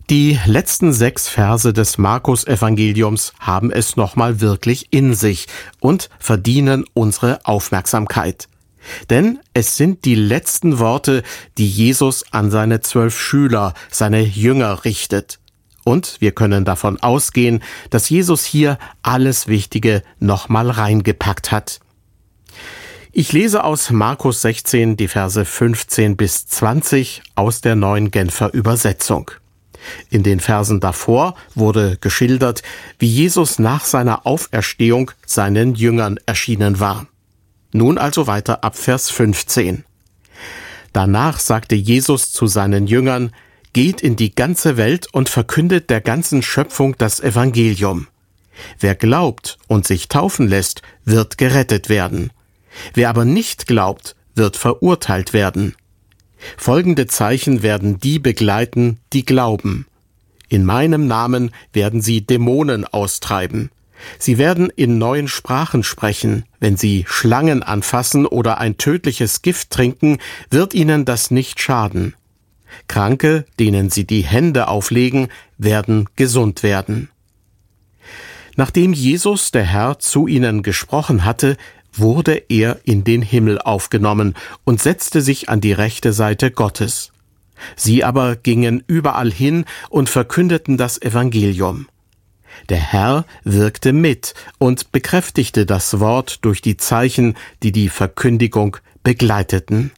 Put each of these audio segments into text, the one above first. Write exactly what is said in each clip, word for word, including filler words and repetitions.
Die letzten sechs Verse des Markus-Evangeliums haben es nochmal wirklich in sich und verdienen unsere Aufmerksamkeit. Denn es sind die letzten Worte, die Jesus an seine zwölf Schüler, seine Jünger richtet. Und wir können davon ausgehen, dass Jesus hier alles Wichtige nochmal reingepackt hat. Ich lese aus Markus sechzehn die Verse fünfzehn bis zwanzig aus der Neuen Genfer Übersetzung. In den Versen davor wurde geschildert, wie Jesus nach seiner Auferstehung seinen Jüngern erschienen war. Nun also weiter ab Vers fünfzehn. Danach sagte Jesus zu seinen Jüngern: Geht in die ganze Welt und verkündet der ganzen Schöpfung das Evangelium. Wer glaubt und sich taufen lässt, wird gerettet werden. Wer aber nicht glaubt, wird verurteilt werden. Folgende Zeichen werden die begleiten, die glauben. In meinem Namen werden sie Dämonen austreiben. Sie werden in neuen Sprachen sprechen. Wenn sie Schlangen anfassen oder ein tödliches Gift trinken, wird ihnen das nicht schaden. Kranke, denen sie die Hände auflegen, werden gesund werden. Nachdem Jesus, der Herr, zu ihnen gesprochen hatte, wurde er in den Himmel aufgenommen und setzte sich an die rechte Seite Gottes. Sie aber gingen überall hin und verkündeten das Evangelium. Der Herr wirkte mit und bekräftigte das Wort durch die Zeichen, die die Verkündigung begleiteten.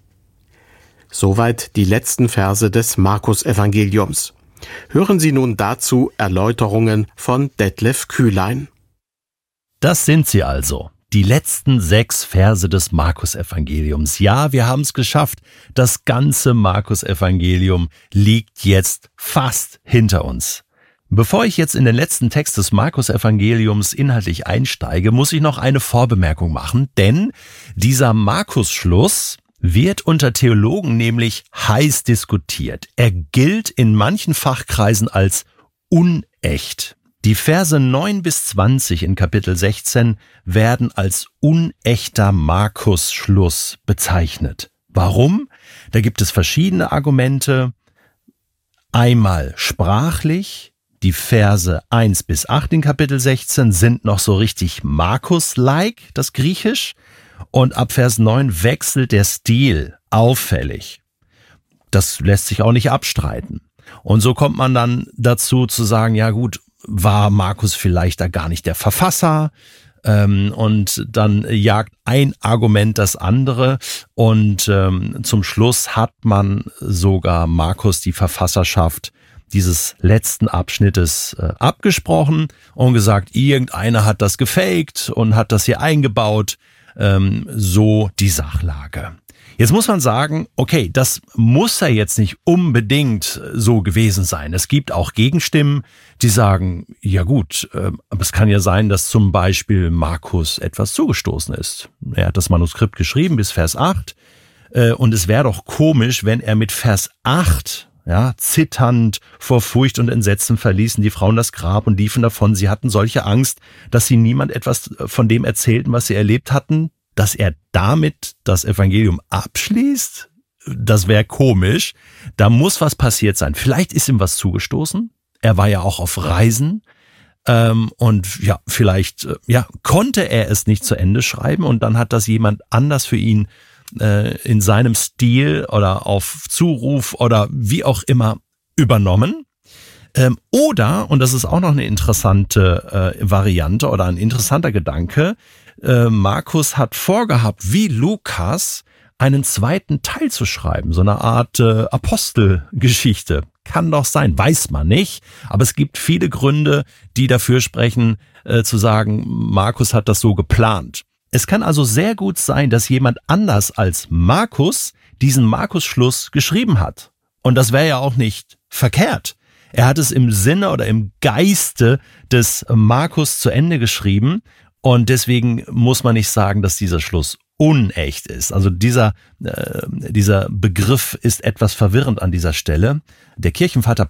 Soweit die letzten Verse des Markus-Evangeliums. Hören Sie nun dazu Erläuterungen von Detlef Kühlein. Das sind sie also. Die letzten sechs Verse des Markus-Evangeliums. Ja, wir haben es geschafft. Das ganze Markus-Evangelium liegt jetzt fast hinter uns. Bevor ich jetzt in den letzten Text des Markus-Evangeliums inhaltlich einsteige, muss ich noch eine Vorbemerkung machen, denn dieser Markus-Schluss wird unter Theologen nämlich heiß diskutiert. Er gilt in manchen Fachkreisen als unecht. Die Verse neun bis zwanzig in Kapitel sechzehn werden als unechter Markus-Schluss bezeichnet. Warum? Da gibt es verschiedene Argumente. Einmal sprachlich. Die Verse eins bis acht in Kapitel sechzehn sind noch so richtig Markus-like, das Griechisch. Und ab Vers neun wechselt der Stil auffällig. Das lässt sich auch nicht abstreiten. Und so kommt man dann dazu zu sagen, ja gut, war Markus vielleicht da gar nicht der Verfasser? Ähm, und dann jagt ein Argument das andere und ähm, zum Schluss hat man sogar Markus die Verfasserschaft dieses letzten Abschnittes äh, abgesprochen und gesagt, irgendeiner hat das gefaked und hat das hier eingebaut, ähm, so die Sachlage. Jetzt muss man sagen, okay, das muss ja jetzt nicht unbedingt so gewesen sein. Es gibt auch Gegenstimmen, die sagen, ja gut, äh, aber es kann ja sein, dass zum Beispiel Markus etwas zugestoßen ist. Er hat das Manuskript geschrieben bis Vers acht äh, und es wäre doch komisch, wenn er mit Vers acht, ja, zitternd vor Furcht und Entsetzen verließen die Frauen das Grab und liefen davon. Sie hatten solche Angst, dass sie niemand etwas von dem erzählten, was sie erlebt hatten, dass er damit das Evangelium abschließt. Das wäre komisch. Da muss was passiert sein. Vielleicht ist ihm was zugestoßen. Er war ja auch auf Reisen. Ähm, und ja, vielleicht äh, ja, konnte er es nicht zu Ende schreiben und dann hat das jemand anders für ihn äh, in seinem Stil oder auf Zuruf oder wie auch immer übernommen. Ähm, oder, und das ist auch noch eine interessante äh, Variante oder ein interessanter Gedanke, äh, Markus hat vorgehabt, wie Lukas einen zweiten Teil zu schreiben, so eine Art äh, Apostelgeschichte. Kann doch sein, weiß man nicht, aber es gibt viele Gründe, die dafür sprechen, äh, zu sagen, Markus hat das so geplant. Es kann also sehr gut sein, dass jemand anders als Markus diesen Markus-Schluss geschrieben hat. Und das wäre ja auch nicht verkehrt. Er hat es im Sinne oder im Geiste des Markus zu Ende geschrieben und deswegen muss man nicht sagen, dass dieser Schluss unecht ist. Also dieser, äh, dieser Begriff ist etwas verwirrend an dieser Stelle. Der Kirchenvater